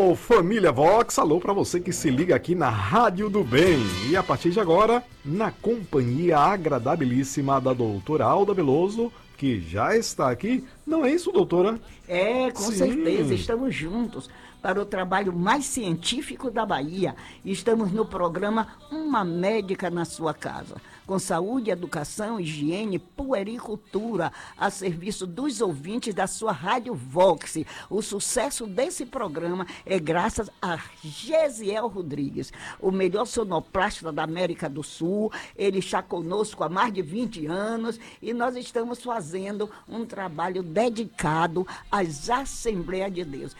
Alô, família Vox, alô pra você que se liga aqui na Rádio do Bem. E a partir de agora, na companhia agradabilíssima da doutora Alda Veloso, que já está aqui. Não é isso, doutora? Com certeza, estamos juntos para o trabalho mais científico da Bahia. Estamos no programa Uma Médica na Sua Casa, com saúde, educação, higiene, puericultura, a serviço dos ouvintes da sua Rádio Vox. O sucesso desse programa é graças a Gesiel Rodrigues, o melhor sonoplasta da América do Sul. Ele está conosco há mais de 20 anos e nós estamos fazendo um trabalho dedicado às Assembleias de Deus.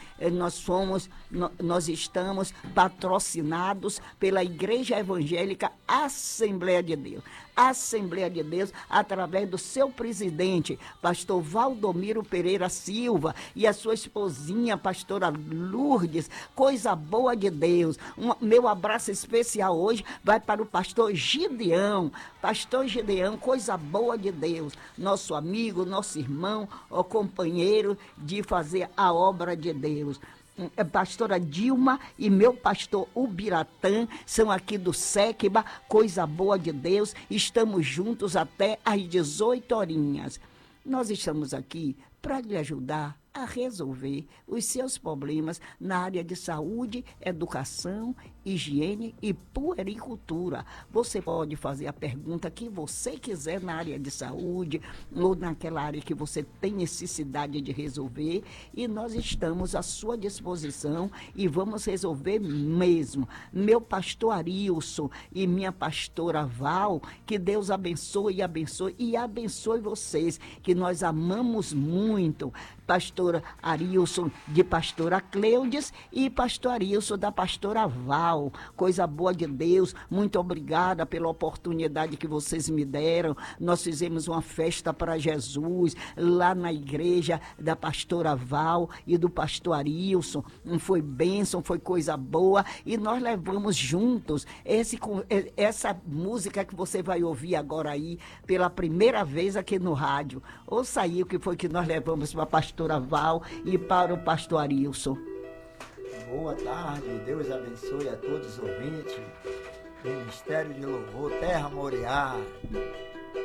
Nós estamos patrocinados pela Igreja Evangélica Assembleia de Deus. Assembleia de Deus, através do seu presidente, pastor Valdomiro Pereira Silva, e a sua esposinha, pastora Lourdes. Coisa boa de Deus. Meu abraço especial hoje vai para o pastor Gideão. Pastor Gideão, coisa boa de Deus. Nosso amigo, nosso irmão, companheiro de fazer a obra de Deus. Pastora Dilma e meu pastor Ubiratã são aqui do Sequiba, coisa boa de Deus. Estamos juntos até às 18 horinhas. Nós estamos aqui para lhe ajudar a resolver os seus problemas na área de saúde, educação, higiene e puericultura. Você pode fazer a pergunta que você quiser na área de saúde ou naquela área que você tem necessidade de resolver, e nós estamos à sua disposição e vamos resolver mesmo. Meu pastor Arilson e minha pastora Val, que Deus abençoe e abençoe vocês, que nós amamos muito. Pastora Arilson de pastora Cleudes e pastor Arilson da pastora Val. Coisa boa de Deus, muito obrigada pela oportunidade que vocês me deram. Nós fizemos uma festa para Jesus lá na igreja da pastora Val e do pastor Arilson. Foi bênção, foi coisa boa, e nós levamos juntos essa música que você vai ouvir agora aí pela primeira vez aqui no rádio. Ouça aí o que foi que nós levamos para a pastora Val e para o pastor Arilson. Boa tarde, Deus abençoe a todos os ouvintes. Ministério de Louvor, Terra Moriá.